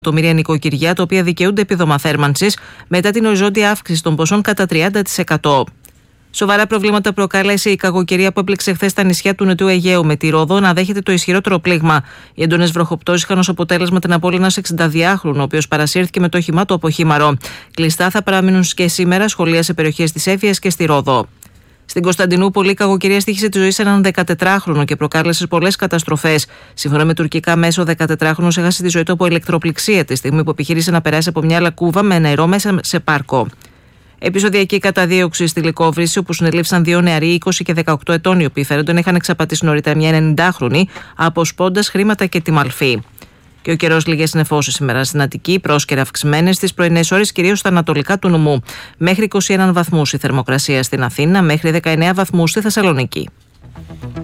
εκατομμύρια νοικοκυριά, τα οποία δικαιούνται επίδομα θέρμανσης μετά την οριζόντια αύξηση των ποσών κατά 30%. Σοβαρά προβλήματα προκάλεσε η κακοκαιρία που έπληξε χθες στα νησιά του Νοτιού Αιγαίου, με τη Ρόδο να δέχεται το ισχυρότερο πλήγμα. Οι έντονες βροχοπτώσεις είχαν ως αποτέλεσμα την απώλεια ενός 62χρονου, ο οποίος παρασύρθηκε με το όχημά του από χήμαρο. Κλειστά θα παραμείνουν και σήμερα σχολεία σε περιοχές της Έφειας και στη Ρόδο. Στην Κωνσταντινούπολη, η κακοκαιρία στοίχησε τη ζωή σε έναν 14χρονο και προκάλεσε πολλές καταστροφές. Σύμφωνα με τουρκικά μέσα, ο 14χρονος έχασε τη ζωή του από ηλεκτροπληξία τη στιγμή που επιχείρησε να περάσει από μια λακκούβα με νερό μέσα σε πάρκο. Επεισοδιακή καταδίωξη στη Λυκόβρηση, όπου συνελήφθησαν δύο νεαροί 20 και 18 ετών, οι οποίοι φαίνονταν είχαν εξαπατήσει νωρίτερα μια 90χρονη, αποσπώντας χρήματα και τη μαλφή. Και ο καιρός λίγες νεφώσεις σήμερα στην Αττική, πρόσκαιρα αυξημένες στις πρωινές ώρες, κυρίως στα ανατολικά του νομού. Μέχρι 21 βαθμούς η θερμοκρασία στην Αθήνα, μέχρι 19 βαθμούς στη Θεσσαλονίκη.